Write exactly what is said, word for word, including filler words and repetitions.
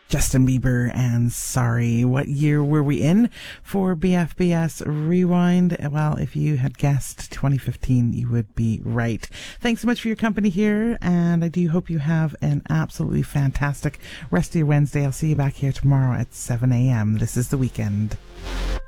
Justin Bieber and Sorry. What year were we in for B F B S Rewind? Well, if you had guessed twenty fifteen, you would be right. Thanks so much for your company here, and I do hope you have an absolutely fantastic rest of your Wednesday. I'll see you back here tomorrow at seven a.m. This is The Weekend.